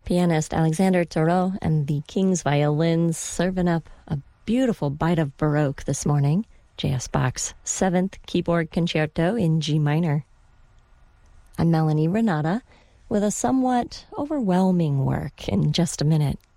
Pianist Alexander Thoreau and the King's Violins serving up a beautiful bite of Baroque this morning. J.S. Bach's 7th Keyboard Concerto in G minor. I'm Melanie Renata with a somewhat overwhelming work in just a minute.